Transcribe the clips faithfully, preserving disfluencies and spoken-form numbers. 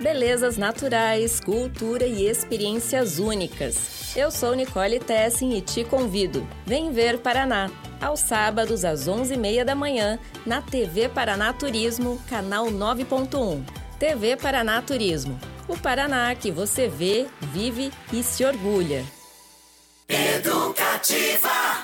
Belezas naturais, cultura e experiências únicas. Eu sou Nicole Tessin e te convido. Vem ver Paraná, aos sábados às onze e meia da manhã, na T V Paraná Turismo, canal nove ponto um. T V Paraná Turismo, o Paraná que você vê, vive e se orgulha. Educativa.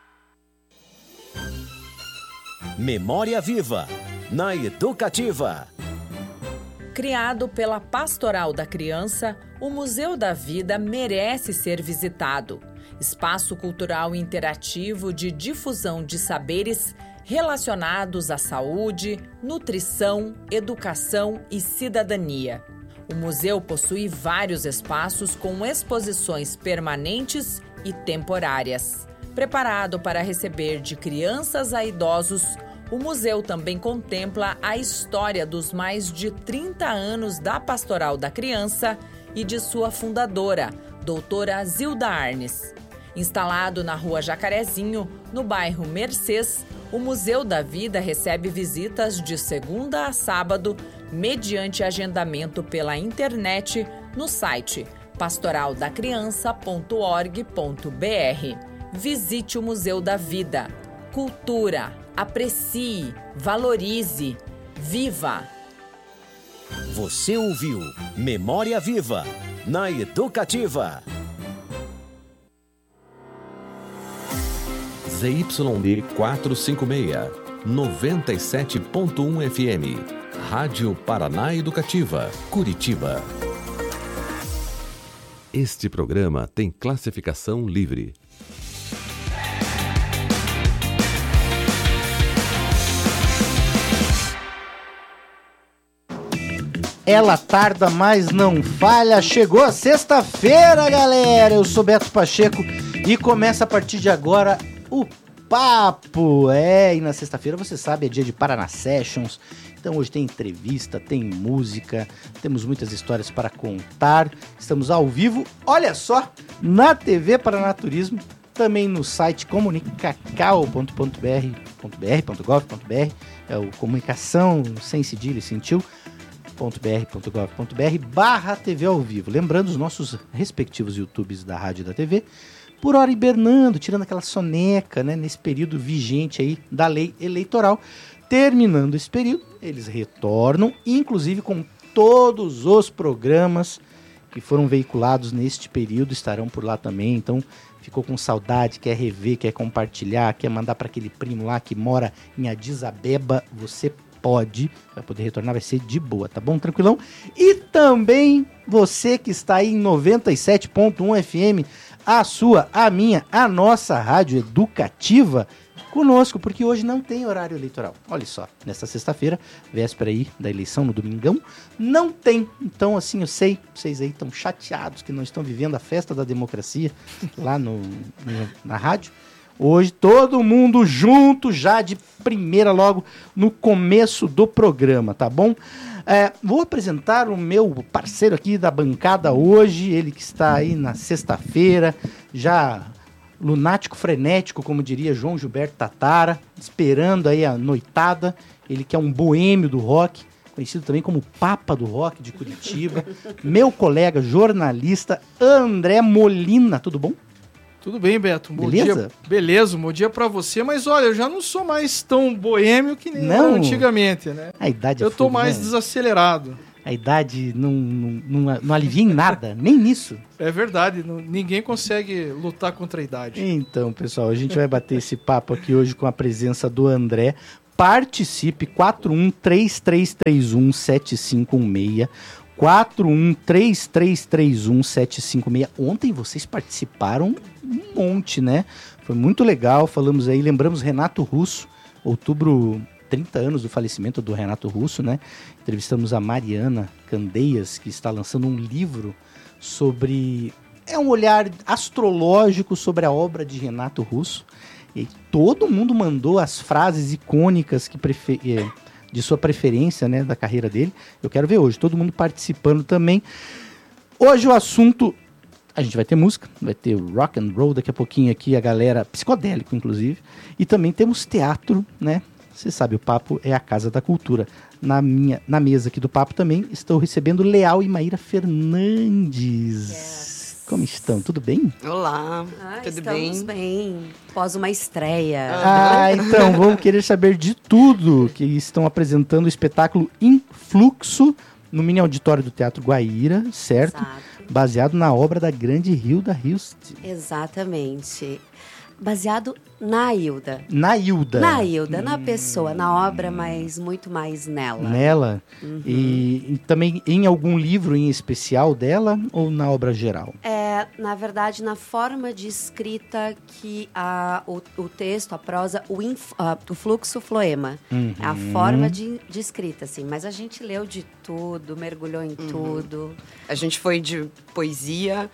Memória Viva, na Educativa. Criado pela Pastoral da Criança, o Museu da Vida merece ser visitado. Espaço cultural interativo de difusão de saberes relacionados à saúde, nutrição, educação e cidadania. O museu possui vários espaços com exposições permanentes e temporárias. Preparado para receber de crianças a idosos, o museu também contempla a história dos mais de trinta anos da Pastoral da Criança e de sua fundadora, doutora Zilda Arnes. Instalado na Rua Jacarezinho, no bairro Mercês, o Museu da Vida recebe visitas de segunda a sábado, mediante agendamento pela internet no site pastoral da criança ponto org ponto br. Visite o Museu da Vida. Cultura, aprecie, valorize, viva! Você ouviu Memória Viva, na Educativa. Z Y D quatrocentos e cinquenta e seis, noventa e sete ponto um F M. Rádio Paraná Educativa, Curitiba. Este programa tem classificação livre. Ela tarda, mas não falha. Chegou a sexta-feira, galera. Eu sou Beto Pacheco e começa a partir de agora o papo. É, e na sexta-feira, você sabe, é dia de Paraná Sessions. Então hoje tem entrevista, tem música, temos muitas histórias para contar. Estamos ao vivo, olha só, na T V Paraná Turismo, também no site comunicacau ponto br, .br.gov.br, é o comunicação sem cedilha e sem tio. .br.gov.br barra T V ao vivo. Lembrando os nossos respectivos YouTubes da rádio e da T V, por hora hibernando, tirando aquela soneca, né, nesse período vigente aí da lei eleitoral. Terminando esse período, eles retornam, inclusive com todos os programas que foram veiculados neste período, estarão por lá também. Então, ficou com saudade, quer rever, quer compartilhar, quer mandar para aquele primo lá que mora em Addis Abeba, você pode, vai poder retornar, vai ser de boa, tá bom? Tranquilão? E também você que está aí em noventa e sete ponto um F M, a sua, a minha, a nossa rádio educativa, conosco, porque hoje não tem horário eleitoral. Olha só, nesta sexta-feira, véspera aí da eleição, no domingão, não tem. Então, assim, eu sei, vocês aí estão chateados que não estão vivendo a festa da democracia lá no, no, na rádio. Hoje, todo mundo junto, já de primeira, logo no começo do programa, tá bom? É, vou apresentar o meu parceiro aqui da bancada hoje, ele que está aí na sexta-feira, já lunático, frenético, como diria João Gilberto Tatara, esperando aí a noitada, ele que é um boêmio do rock, conhecido também como Papa do Rock de Curitiba, meu colega jornalista André Molina, tudo bom? Tudo bem, Beto. Bom Beleza? Dia, beleza, bom dia pra você, mas olha, eu já não sou mais tão boêmio que nem não. era antigamente, né? A idade é Eu tô fogo, mais né? desacelerado. A idade não, não, não, não alivia em nada, nem nisso. É verdade, não, ninguém consegue lutar contra a idade. Então, pessoal, a gente vai bater esse papo aqui hoje com a presença do André. Participe, quatro um três três três um sete cinco um seis, quatro um três três três um sete cinco seis. Ontem vocês participaram um monte, né? Foi muito legal, falamos aí, lembramos Renato Russo, outubro, trinta anos do falecimento do Renato Russo, né? Entrevistamos a Mariana Candeias, que está lançando um livro sobre... É um olhar astrológico sobre a obra de Renato Russo. E todo mundo mandou as frases icônicas que prefer... de sua preferência, né, da carreira dele. Eu quero ver hoje, todo mundo participando também. Hoje o assunto... A gente vai ter música, vai ter rock and roll daqui a pouquinho aqui, a galera, psicodélico inclusive. E também temos teatro, né? Você sabe, o Papo é a Casa da Cultura. Na, minha, na mesa aqui do Papo também estou recebendo Leal e Maíra Fernandes. Yes. Como estão? Tudo bem? Olá, Ah, tudo estamos bem? bem? Após uma estreia. Ah, então, vamos querer saber de tudo, que estão apresentando o espetáculo Influxo no mini auditório do Teatro Guaíra, certo? Exato. Baseado na obra da grande Hilda Hilst. Exatamente. Baseado na Hilda. Na Hilda. Na Hilda, na pessoa, na obra, mas muito mais nela. Nela. Uhum. E, e também em algum livro em especial dela ou na obra geral? É, na verdade, na forma de escrita que a, o, o texto, a prosa, o, inf, uh, o fluxo floema. Uhum. É a forma de, de escrita, assim. Mas a gente leu de tudo, mergulhou em uhum. tudo. A gente foi de poesia,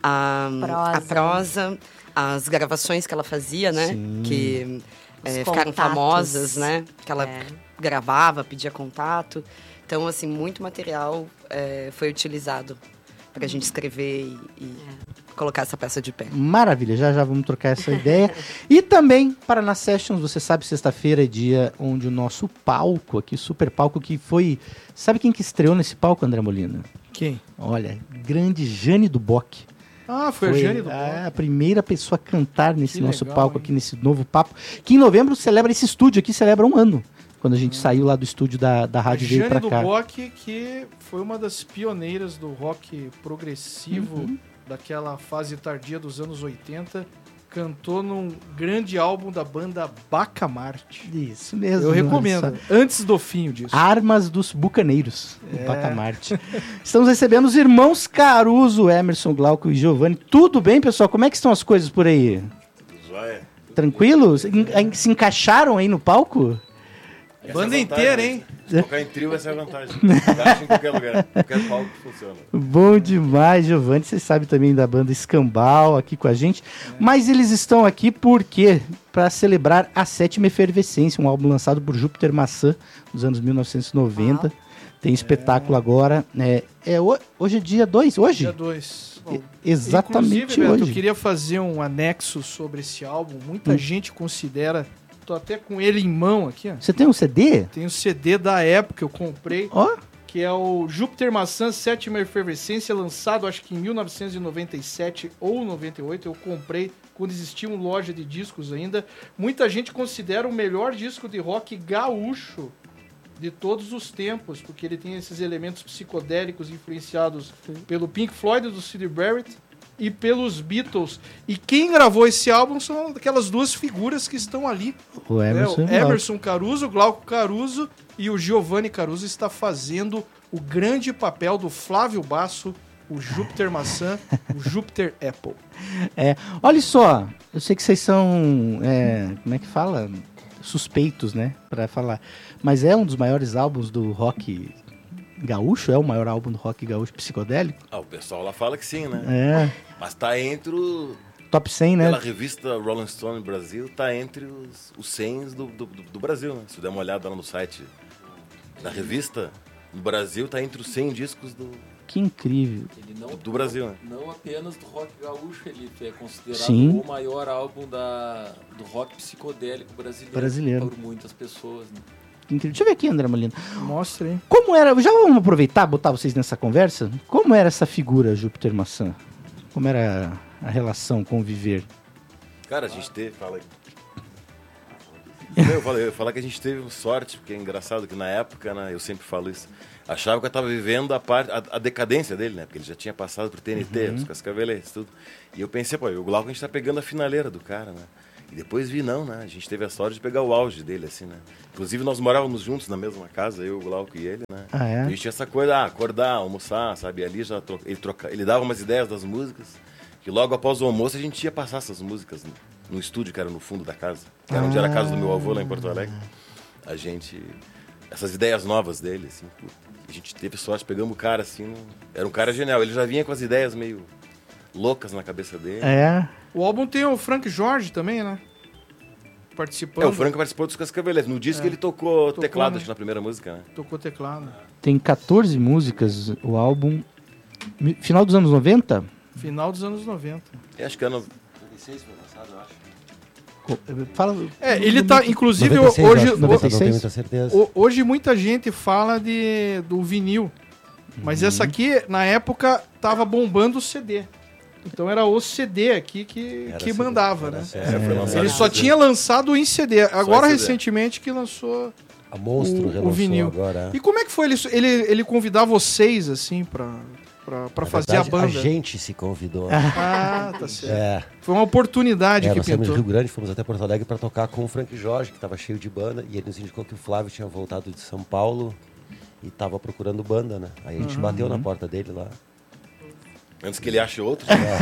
a prosa. a prosa, as gravações que ela fazia, né? Sim. Que é, ficaram famosas, né? Que ela é. gravava, pedia contato. Então, assim, muito material é, foi utilizado para a gente escrever e, e é. colocar essa peça de pé. Maravilha, já já vamos trocar essa ideia. E também, Paraná Sessions, você sabe, sexta-feira é dia onde o nosso palco aqui, super palco, que foi... Sabe quem que estreou nesse palco, André Molina? Quem? Olha, grande Jane Duboc. Ah, foi, foi a Jane Duboc. A primeira pessoa a cantar nesse que nosso legal, palco hein? aqui, nesse novo papo, que em novembro celebra esse estúdio aqui, celebra um ano. Quando a gente hum. saiu lá do estúdio da, da rádio e veio pra cá. Jane Duboc, que foi uma das pioneiras do rock progressivo, uhum. daquela fase tardia dos anos oitenta, cantou num grande álbum da banda Bacamarte. Isso mesmo. Eu recomendo. Antes do fim disso. Armas dos Bucaneiros, é. Bacamarte. Estamos recebendo os irmãos Caruso, Emerson, Glauco e Giovanni. Tudo bem, pessoal? Como é que estão as coisas por aí? Joia. Tranquilo? Se encaixaram aí no palco? Essa banda é inteira, hein? Se tocar em trio, essa é a vantagem. Encaixa em qualquer lugar. Qualquer palco que funciona. Bom demais, Giovanni. Você sabe também da banda Escambau aqui com a gente. É. Mas eles estão aqui por quê? Para celebrar a sétima Efervescência, um álbum lançado por Júpiter Maçã nos anos mil novecentos e noventa. Ah. Tem espetáculo é. agora. É, é, hoje é dia dois? Hoje? Dia dois. Bom, exatamente Beto, hoje. Eu queria fazer um anexo sobre esse álbum. Muita hum. gente considera... Tô até com ele em mão aqui, ó. Você tem um C D? Tem um C D da época que eu comprei. Ó. Oh. Que é o Júpiter Maçã Sétima Efervescência, lançado acho que em mil novecentos e noventa e sete ou noventa e oito. Eu comprei quando existia uma loja de discos ainda. Muita gente considera o melhor disco de rock gaúcho de todos os tempos, porque ele tem esses elementos psicodélicos influenciados pelo Pink Floyd do Syd Barrett e pelos Beatles. E quem gravou esse álbum são aquelas duas figuras que estão ali. O Emerson, é, o Emerson Caruso, o Glauco Caruso e o Giovanni Caruso está fazendo o grande papel do Flávio Basso, o Júpiter Maçã, o Júpiter Apple. É, olha só, eu sei que vocês são, é, como é que fala? Suspeitos, né, pra falar. Mas é um dos maiores álbuns do rock gaúcho? É o maior álbum do rock gaúcho psicodélico? Ah, o pessoal lá fala que sim, né? É. Mas tá entre o... Top cem, né? Pela revista Rolling Stone Brasil, tá entre os, os cem do, do, do Brasil, né? Se der uma olhada lá no site da revista, no Brasil tá entre os cem discos do... Que incrível. Ele não, do Brasil, não, né? Não apenas do rock gaúcho, ele é considerado Sim. o maior álbum da, do rock psicodélico brasileiro, brasileiro. Por muitas pessoas, né? Incrível. Deixa eu ver aqui, André Molina. Mostra aí. Como era... Já vamos aproveitar, botar vocês nessa conversa? Como era essa figura, Júpiter Maçã? Como era a relação, conviver? Cara, a gente teve... Fala aí. Eu falei, eu falar que a gente teve sorte, porque é engraçado que na época, né, eu sempre falo isso, achava que eu estava vivendo a, parte, a, a decadência dele, né? Porque ele já tinha passado por T N T, uhum. os Cascaveletes, tudo. E eu pensei, pô, o Glauco a gente tá pegando a finaleira do cara, né? E depois vi, não, né? A gente teve a sorte de pegar o auge dele, assim, né? Inclusive, nós morávamos juntos na mesma casa, eu, o Glauco e ele, né? Ah, é? A gente tinha essa coisa, ah, acordar, almoçar, sabe? E ali já troca, ele, troca, ele dava umas ideias das músicas, que logo após o almoço a gente ia passar essas músicas no, no estúdio, que era no fundo da casa, que era ah. onde era a casa do meu avô, lá em Porto Alegre. A gente... Essas ideias novas dele, assim, a gente teve sorte, pegamos o cara, assim, era um cara genial. Ele já vinha com as ideias meio loucas na cabeça dele. É. O álbum tem o Frank Jorge também, né? Participando. É, o Frank participou dos Cascaveletes. No disco é. ele tocou, tocou teclado, né? Acho que na primeira música, né? Tocou teclado. Tem catorze músicas, o álbum. Final dos anos noventa? Final dos anos noventa. É, acho que ano... noventa e seis foi lançado, eu acho. Fala, é, ele tá, inclusive, noventa e seis, hoje, noventa e seis? Não tenho muita certeza. Hoje muita gente fala de, do vinil, mas uhum. essa aqui, na época, tava bombando o C D. Então era o C D aqui que, que mandava, né? É, ele só tinha lançado em C D. Agora, recentemente, que lançou a Monstro o, o vinil. Agora. E como é que foi? Ele, ele, ele convidar vocês, assim, pra... Pra, pra fazer verdade, a banda. A gente se convidou. Ah, tá certo. É. Foi uma oportunidade é, que nós pintou. Nós saímos do Rio Grande, fomos até Porto Alegre para tocar com o Frank Jorge, que estava cheio de banda, e ele nos indicou que o Flávio tinha voltado de São Paulo e estava procurando banda, né? Aí a gente uhum. bateu na porta dele lá. Antes que ele ache outro.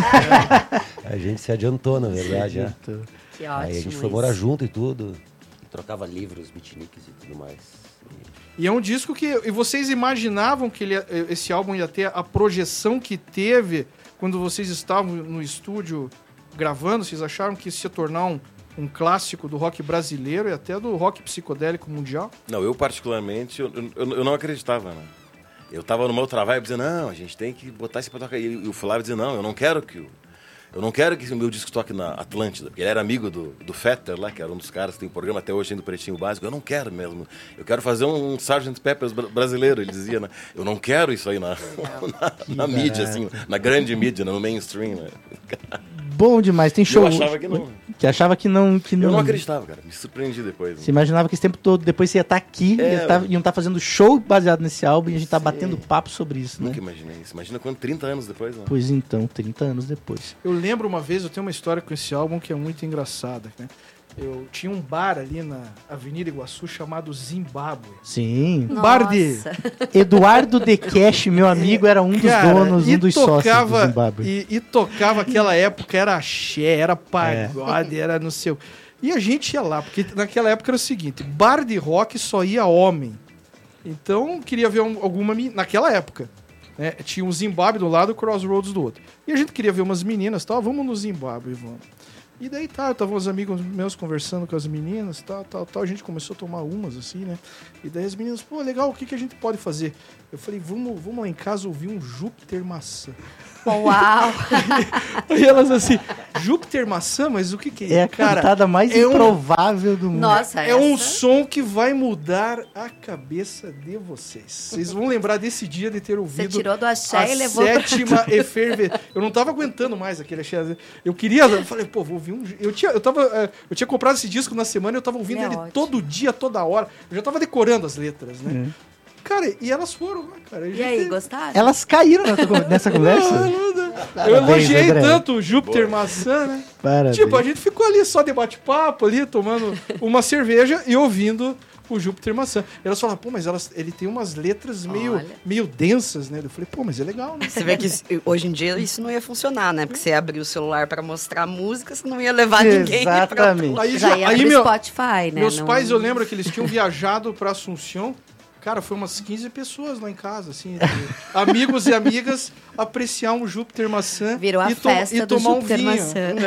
É. A gente se adiantou, na verdade. É. Que ótimo. Aí a gente foi isso. morar junto e tudo. E trocava livros, beatniks e tudo mais. E é um disco que... E vocês imaginavam que ele, esse álbum ia ter a projeção que teve quando vocês estavam no estúdio gravando? Vocês acharam que isso ia tornar um, um clássico do rock brasileiro e até do rock psicodélico mundial? Não, eu particularmente, eu, eu, eu não acreditava, né? Eu tava no meu trabalho dizendo, não, a gente tem que botar isso pra tocar. E, e o Flávio dizia, não, eu não quero que o... Eu não quero que o meu disco toque na Atlântida, porque ele era amigo do, do Fetter lá, que era um dos caras que tem um programa até hoje ainda do Pretinho Básico. Eu não quero mesmo. Eu quero fazer um sergeant Pepper's brasileiro, ele dizia, né? Eu não quero isso aí na, na, na mídia, assim, na grande mídia, no mainstream, né? Bom demais, tem show. Eu achava que não. Que achava que não, que não. Eu não acreditava, cara. Me surpreendi depois. Você né? imaginava que esse tempo todo, depois você ia estar aqui, é, ia estar, iam estar fazendo show baseado nesse álbum e a gente tá batendo papo sobre isso, Nunca né? Nunca imaginei isso. Imagina quando trinta anos depois, né? Pois então, trinta anos depois. Eu lembro uma vez, eu tenho uma história com esse álbum que é muito engraçada, né? Eu tinha um bar ali na Avenida Iguaçu chamado Zimbábue. Sim. Um bar de... Eduardo De Cash, meu amigo, era um dos Cara, donos, um dos tocava, sócios do Zimbábue. E, e tocava aquela época, era axé, era pagode, é. era no seu... E a gente ia lá, porque naquela época era o seguinte, bar de rock só ia homem. Então, queria ver um, alguma... Naquela época, né? Tinha um Zimbábue do lado e o Crossroads do outro. E a gente queria ver umas meninas e tal, vamos no Zimbábue, vamos. E daí tá, estavam os amigos meus conversando com as meninas, tal, tal, tal. A gente começou a tomar umas, assim, né? E daí as meninas, pô, legal, o que, que a gente pode fazer? Eu falei, vamos, vamos lá em casa ouvir um Júpiter Maçã. Uau! Aí elas assim, Júpiter Maçã? Mas o que que é? É a Cara, cantada mais é improvável um, do mundo. Nossa, é essa? um som que vai mudar a cabeça de vocês. Vocês vão lembrar desse dia de ter ouvido. Você tirou do axé a e levou sétima pra... efervescência. Eu não tava aguentando mais aquele axé. Eu queria, eu falei, pô, vou ouvir um... Eu tinha, eu tava, eu tinha comprado esse disco na semana e eu tava ouvindo é ele ótimo. todo dia, toda hora. Eu já tava decorando as letras, né? É. Cara, e elas foram lá, cara. E aí, gostaram? Elas caíram nessa conversa? Não, não, não. Eu elogiei André. tanto o Júpiter Boa. Maçã, né? Parabéns. Tipo, a gente ficou ali só de bate-papo ali, tomando uma cerveja e ouvindo o Júpiter Maçã. E elas falaram, pô, mas elas, ele tem umas letras meio, meio densas, né? Eu falei, pô, mas é legal, né? Você vê que isso, hoje em dia isso não ia funcionar, né? Porque você ia abrir o celular pra mostrar a música, você não ia levar ninguém. Exatamente. Pra... Aí já, já ia aí meu, Spotify, né? Meus não... pais, eu lembro que eles tinham viajado pra Assunção. Cara, foi umas quinze pessoas lá em casa, assim, amigos e amigas, apreciar um Júpiter Maçã. Virou a e festa e do tomar Júpiter um vinho.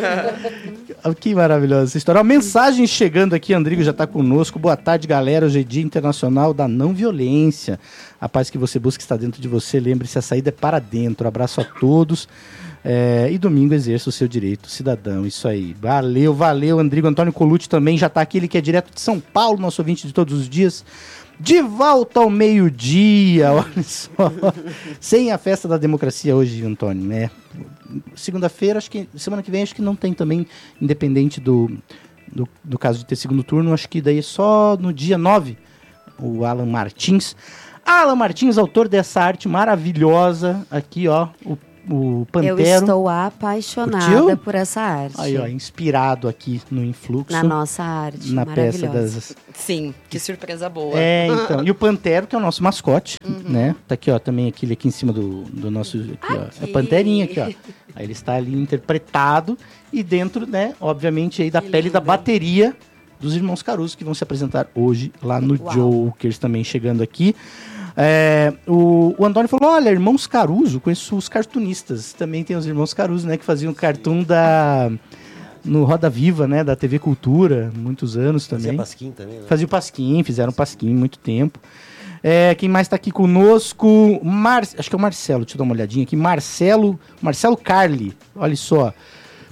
Maçã. Que maravilhosa essa história. Uma mensagem chegando aqui, Andrigo já está conosco. Boa tarde, galera. Hoje é Dia Internacional da Não Violência. A paz que você busca está dentro de você. Lembre-se, a saída é para dentro. Abraço a todos. É, e domingo exerça o seu direito cidadão. Isso aí. Valeu, valeu, Andrigo. Antônio Colucci também já está aqui. Ele que é direto de São Paulo, nosso ouvinte de todos os dias. De volta ao meio-dia, olha só. Sem a festa da democracia hoje, Antônio, né? Segunda-feira, acho que semana que vem, acho que não tem também, independente do, do, do caso de ter segundo turno, acho que daí é só no dia nove, o Alan Martins. Alan Martins, autor dessa arte maravilhosa, aqui, ó, o O Pantero. Eu estou apaixonada Curtiu? por essa arte. Aí, ó, inspirado aqui no Influxo. Na nossa arte, na peça das... Sim, que surpresa boa. É, então. E o Pantero, que é o nosso mascote, uhum. né? Tá aqui, ó, também aquele aqui em cima do, do nosso... Aqui, aqui. Ó, é Panterinha aqui, ó. Aí ele está ali interpretado e dentro, né, obviamente, aí da que pele lindo. da bateria dos Irmãos Caruso, que vão se apresentar hoje lá no Uau. Jokers, também chegando aqui. É, o, o Antônio falou, olha, Irmãos Caruso, conheço os cartunistas, também tem os Irmãos Caruso, né, que faziam cartoon da, no Roda Viva, né, da T V Cultura, muitos anos também. Fazia Pasquim também, né? Fazia o Pasquim, fizeram Pasquim muito tempo. É, quem mais está aqui conosco? Mar, acho que é o Marcelo, deixa eu dar uma olhadinha aqui, Marcelo, Marcelo Carli, olha só.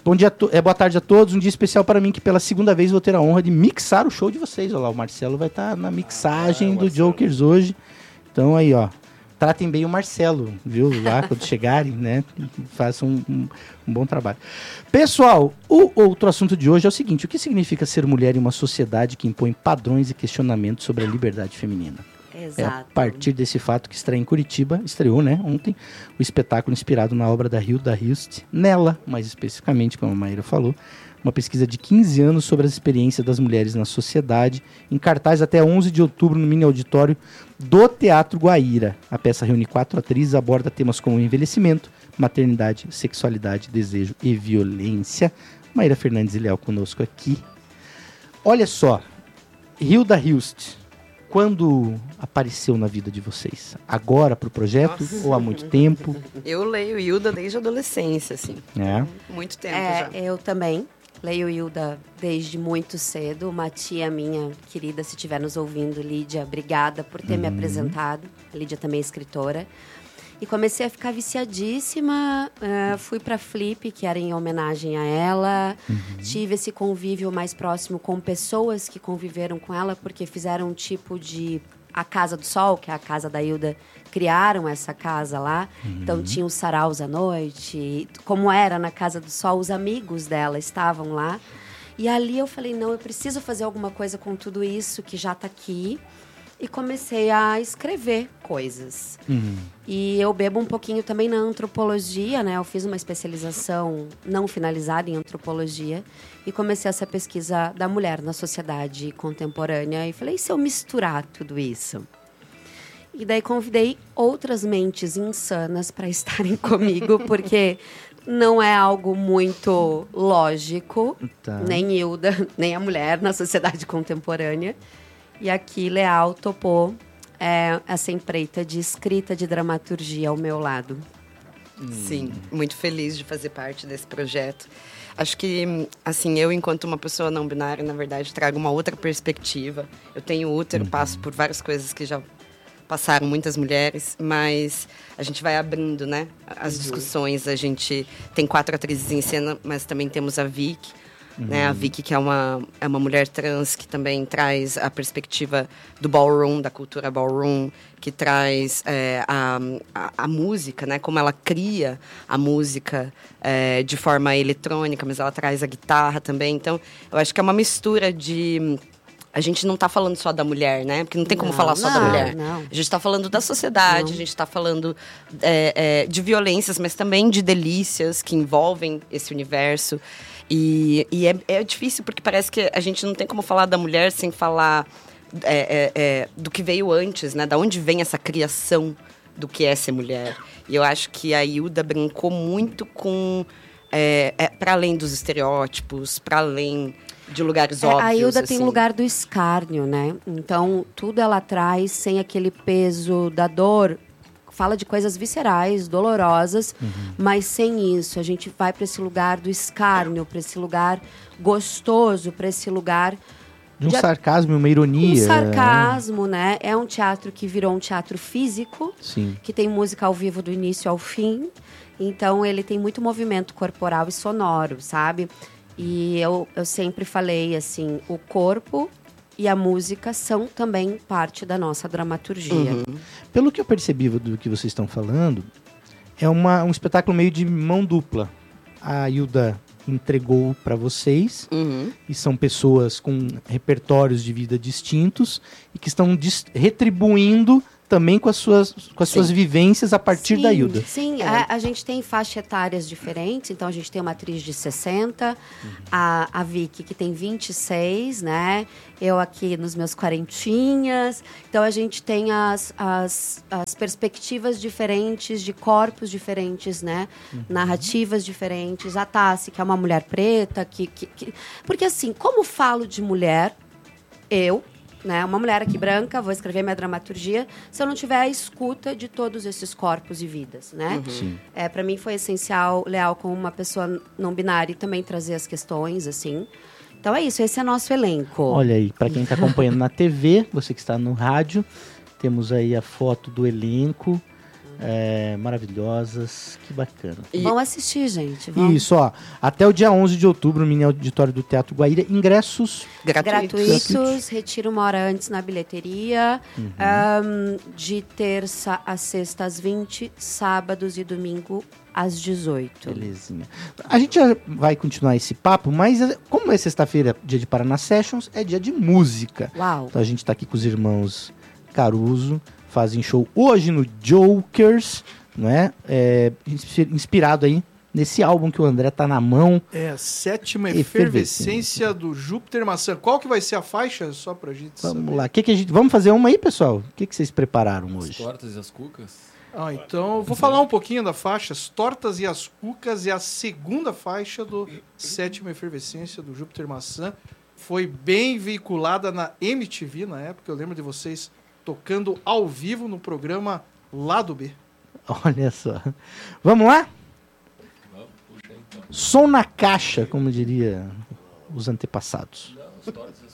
Bom dia, to- é, boa tarde a todos. Um dia especial para mim, que pela segunda vez vou ter a honra de mixar o show de vocês. Olha lá, o Marcelo vai estar tá na mixagem ah, do Jokers hoje. Então aí, ó, tratem bem o Marcelo, viu? Lá quando chegarem, né? Façam um, um, um bom trabalho. Pessoal, o outro assunto de hoje é o seguinte: o que significa ser mulher em uma sociedade que impõe padrões e questionamentos sobre a liberdade feminina? Exato. É a partir desse fato que estreia em Curitiba, estreou, né, ontem, o espetáculo inspirado na obra da Hilda Hilst, Nela, mais especificamente, como a Maíra falou, uma pesquisa de quinze anos sobre as experiências das mulheres na sociedade, em cartaz até onze de outubro no mini auditório do Teatro Guaíra. A peça reúne quatro atrizes, aborda temas como envelhecimento, maternidade, sexualidade, desejo e violência. Maíra Fernandes e Léo conosco aqui. Olha só, Hilda Hilst, quando apareceu na vida de vocês? Agora pro projeto? Nossa. Ou há muito tempo? Eu leio Hilda desde a adolescência, assim. É. Muito tempo é, já. Eu também leio Hilda desde muito cedo. Uma tia minha querida, se estiver nos ouvindo, Lídia, obrigada por ter uhum. me apresentado. A Lídia também é escritora. E comecei a ficar viciadíssima, uh, fui para Flip, que era em homenagem a ela. Uhum. Tive esse convívio mais próximo com pessoas que conviveram com ela, porque fizeram um tipo de... A Casa do Sol, que é a casa da Hilda, criaram essa casa lá. Uhum. Então, tinha os saraus à noite. Como era na Casa do Sol, os amigos dela estavam lá. E ali eu falei, não, eu preciso fazer alguma coisa com tudo isso que já está aqui. E comecei a escrever coisas. Uhum. E eu bebo um pouquinho também na antropologia, né? Eu fiz uma especialização não finalizada em antropologia e comecei essa pesquisa da mulher na sociedade contemporânea. E falei, e se eu misturar tudo isso? E daí convidei outras mentes insanas para estarem comigo, porque não é algo muito lógico, tá. Nem Hilda, nem a mulher na sociedade contemporânea. E aqui, Leal topou é, essa empreita de escrita de dramaturgia ao meu lado. Sim, muito feliz de fazer parte desse projeto. Acho que, assim, eu, enquanto uma pessoa não binária, na verdade, trago uma outra perspectiva. Eu tenho útero, uhum. passo por várias coisas que já passaram muitas mulheres, mas a gente vai abrindo, né, as uhum. discussões. A gente tem quatro atrizes em cena, mas também temos a Vicky. Uhum. Né, a Vicky, que é uma, é uma mulher trans que também traz a perspectiva do ballroom, da cultura ballroom, que traz é, a, a, a música, né, como ela cria a música é, de forma eletrônica, mas ela traz a guitarra também. Então, eu acho que é uma mistura de... A gente não está falando só da mulher, né? Porque não tem como não, falar só não, da mulher. Não. A gente está falando da sociedade, não. a gente está falando é, é, de violências, mas também de delícias que envolvem esse universo. E, e é, é difícil, porque parece que a gente não tem como falar da mulher sem falar é, é, é, do que veio antes, né? Da onde vem essa criação do que é ser mulher. E eu acho que a Hilda brincou muito com... É, é, para além dos estereótipos, para além de lugares é, óbvios. A Hilda assim. tem lugar do escárnio, né? Então, tudo ela traz sem aquele peso da dor. Fala de coisas viscerais, dolorosas, uhum. mas sem isso. A gente vai para esse lugar do escárnio, para esse lugar gostoso, para esse lugar... De um de sarcasmo e uma ironia. Um sarcasmo, né? É um teatro que virou um teatro físico, Sim. que tem música ao vivo do início ao fim. Então, ele tem muito movimento corporal e sonoro, sabe? E eu, eu sempre falei, assim, o corpo e a música são também parte da nossa dramaturgia. Uhum. Pelo que eu percebi do que vocês estão falando, é uma, um espetáculo meio de mão dupla. A Hilda entregou para vocês, uhum. e são pessoas com repertórios de vida distintos e que estão retribuindo também com as suas, com as suas vivências a partir sim, da Hilda. Sim, é. a, a gente tem faixas etárias diferentes, então a gente tem uma atriz de sessenta, uhum. a, a Vicky que tem vinte e seis, né? Eu aqui nos meus quarentinhas. Então a gente tem as, as, as perspectivas diferentes, de corpos diferentes, né? Uhum. Narrativas diferentes. A Tassi, que é uma mulher preta, que, que, que... Porque assim, como falo de mulher, eu... Né? Uma mulher aqui branca, vou escrever minha dramaturgia, se eu não tiver a escuta de todos esses corpos e vidas, né? Uhum. É, para mim foi essencial, Leal, como uma pessoa não binária, e também trazer as questões, assim. Então é isso, esse é nosso elenco. Olha aí, para quem está acompanhando na T V, você que está no rádio, temos aí a foto do elenco. é, maravilhosas. Que bacana. E... Vão assistir, gente. Vão. Isso, ó. Até o dia onze de outubro, no mini auditório do Teatro Guaíra. Ingressos gratuitos. gratuitos. Retiro uma hora antes na bilheteria. Uhum. Um, de terça a sexta às vinte, sábados e domingo às dezoito. Belezinha. A gente já vai continuar esse papo, mas como é sexta-feira, dia de Paraná Sessions, é dia de música. Uau. Então a gente tá aqui com os irmãos Caruso, fazem show hoje no Jokers, não é? É inspirado aí nesse álbum que o André tá na mão. É, a sétima efervescência do Júpiter Maçã. Qual que vai ser a faixa? Só pra gente Vamos saber. lá. Que que a gente... Vamos fazer uma aí, pessoal? O que, que vocês prepararam hoje? As tortas e as cucas. Ah, então eu vou falar um pouquinho da faixa. As Tortas e as Cucas é a segunda faixa do sétima efervescência do Júpiter Maçã. Foi bem veiculada na M T V na época. Eu lembro de vocês tocando ao vivo no programa Lado B. Olha só. Vamos lá? Vamos, puxa aí, então. Som na caixa, como diria os antepassados. Não, as tortas